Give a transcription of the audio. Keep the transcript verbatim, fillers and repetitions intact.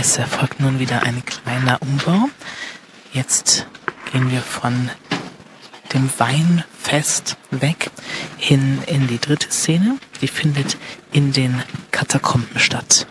Es erfolgt nun wieder ein kleiner Umbau. Jetzt gehen wir von dem Weinfest weg hin in die dritte Szene. Die findet in den Katakomben statt.